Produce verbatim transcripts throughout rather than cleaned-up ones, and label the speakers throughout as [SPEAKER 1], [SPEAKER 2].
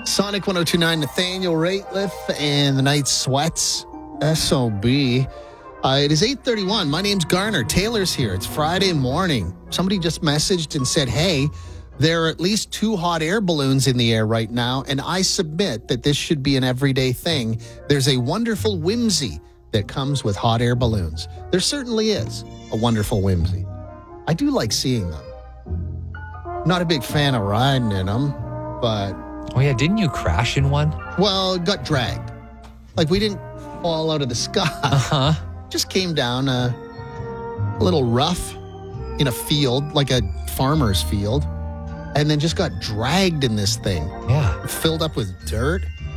[SPEAKER 1] Sonic one oh two point nine, Nathaniel Rateliff and the Night Sweats, S O B. Uh, it is eight thirty-one. My name's Garner. Taylor's here. It's Friday morning. Somebody just messaged and said, hey, there are at least two hot air balloons in the air right now, and I submit that this should be an everyday thing. There's a wonderful whimsy that comes with hot air balloons. There certainly is a wonderful whimsy. I do like seeing them. Not a big fan of riding in them, but...
[SPEAKER 2] Oh, yeah. Didn't you crash in one?
[SPEAKER 1] Well, it got dragged. Like, we didn't fall out of the sky.
[SPEAKER 2] Uh-huh.
[SPEAKER 1] Just came down a, a little rough in a field, like a farmer's field, and then just got dragged in this thing.
[SPEAKER 2] Yeah.
[SPEAKER 1] Filled up with dirt.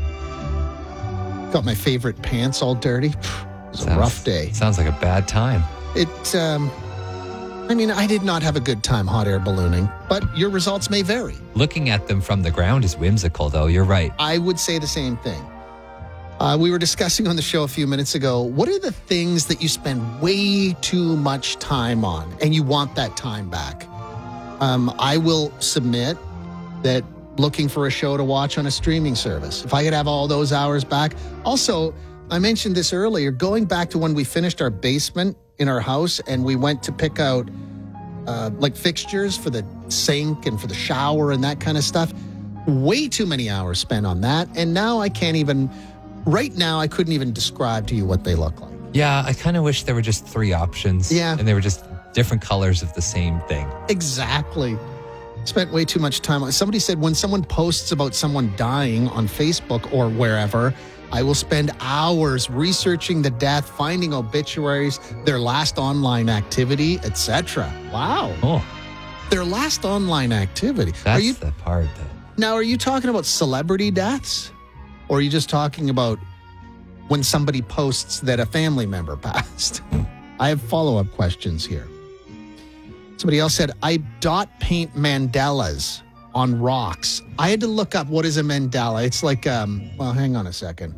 [SPEAKER 1] Got my favorite pants all dirty. It was
[SPEAKER 2] sounds,
[SPEAKER 1] a rough day.
[SPEAKER 2] Sounds like a bad time.
[SPEAKER 1] It, um... I mean, I did not have a good time hot air ballooning, but your results may vary.
[SPEAKER 2] Looking at them from the ground is whimsical, though. You're right.
[SPEAKER 1] I would say the same thing. Uh, we were discussing on the show a few minutes ago, what are the things that you spend way too much time on and you want that time back? Um, I will submit that looking for a show to watch on a streaming service, if I could have all those hours back. Also, I mentioned this earlier, going back to when we finished our basement in our house and we went to pick out uh, like fixtures for the sink and for the shower and that kind of stuff. Way too many hours spent on that. And now I can't even, right now, I couldn't even describe to you what they look like.
[SPEAKER 2] Yeah, I kind of wish there were just three options.
[SPEAKER 1] Yeah.
[SPEAKER 2] And they were just different colors of the same thing.
[SPEAKER 1] Exactly. Spent way too much time on. Somebody said when someone posts about someone dying on Facebook or wherever, I will spend hours researching the death, finding obituaries, their last online activity, et cetera. Wow.
[SPEAKER 2] Oh.
[SPEAKER 1] Their last online activity.
[SPEAKER 2] That's
[SPEAKER 1] are you,
[SPEAKER 2] the part that...
[SPEAKER 1] Now, are you talking about celebrity deaths? Or are you just talking about when somebody posts that a family member passed? I have follow-up questions here. Somebody else said, I dot paint mandalas on rocks. I had to look up what is a mandala. It's like, um, well, hang on a second.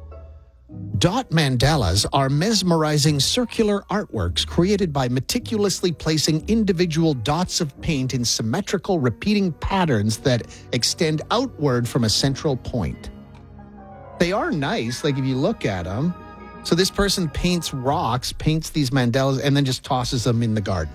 [SPEAKER 1] Dot mandalas are mesmerizing circular artworks created by meticulously placing individual dots of paint in symmetrical repeating patterns that extend outward from a central point. They are nice, like if you look at them. So this person paints rocks, paints these mandalas, and then just tosses them in the garden.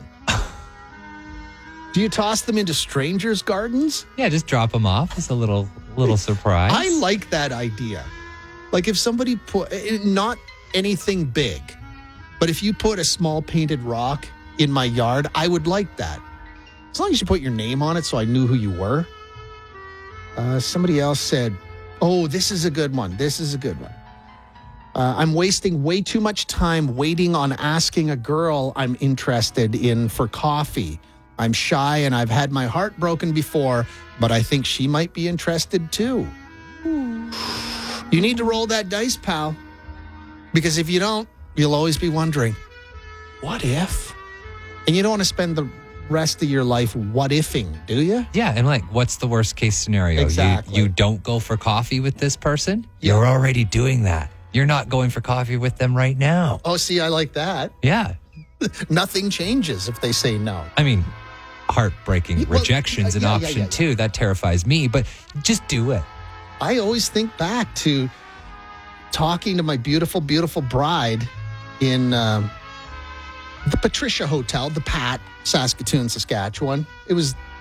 [SPEAKER 1] Do you toss them into strangers' gardens?
[SPEAKER 2] Yeah, just drop them off as a little little surprise.
[SPEAKER 1] I like that idea. Like if somebody put, not anything big, but if you put a small painted rock in my yard, I would like that. As long as you put your name on it so I knew who you were. Uh, somebody else said, oh, this is a good one. This is a good one. Uh, I'm wasting way too much time waiting on asking a girl I'm interested in for coffee. I'm shy and I've had my heart broken before, but I think she might be interested too. You need to roll that dice, pal. Because if you don't, you'll always be wondering, what if? And you don't want to spend the rest of your life what-ifing, do you?
[SPEAKER 2] Yeah, and like, what's the worst case scenario?
[SPEAKER 1] Exactly.
[SPEAKER 2] You, you don't go for coffee with this person? You're already doing that. You're not going for coffee with them right now.
[SPEAKER 1] Oh, see, I like that.
[SPEAKER 2] Yeah.
[SPEAKER 1] Nothing changes if they say no.
[SPEAKER 2] I mean, heartbreaking
[SPEAKER 1] Yeah, well,
[SPEAKER 2] rejection's an
[SPEAKER 1] yeah, yeah,
[SPEAKER 2] option
[SPEAKER 1] yeah, yeah.
[SPEAKER 2] too. That terrifies me, but just do it.
[SPEAKER 1] I always think back to talking to my beautiful, beautiful bride in um, the Patricia Hotel, the Pat, Saskatoon, Saskatchewan. It was